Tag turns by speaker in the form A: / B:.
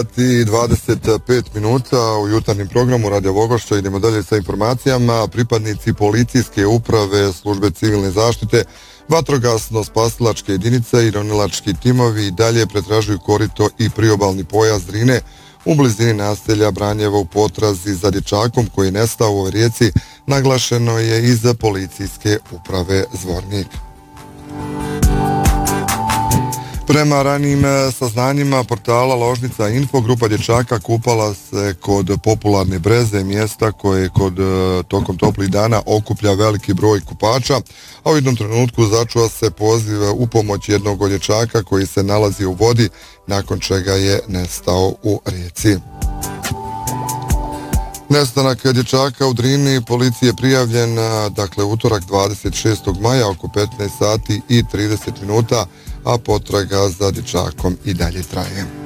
A: 25 minuta u jutarnjem programu Radio Vogošća. Idemo dalje sa informacijama. Pripadnici policijske uprave, službe civilne zaštite, vatrogasno-spasilačke jedinice i ronilački timovi dalje pretražuju korito i priobalni pojas Drine u blizini naselja Branjevo u potrazi za dječakom koji je nestao u ovoj rijeci, naglašeno je iz policijske uprave Zvornik. Prema ranijim saznanjima portala Ložnica Info, grupa dječaka kupala se kod popularne breze, mjesta koje tokom toplih dana okuplja veliki broj kupača, a u jednom trenutku začuo se poziv u pomoć jednog od dječaka koji se nalazi u vodi, nakon čega je nestao u rijeci. Nestanak dječaka u Drini policiji je prijavljen, utorak 26. maja oko 15 sati i 30 minuta, a potraga za dječakom i dalje traje.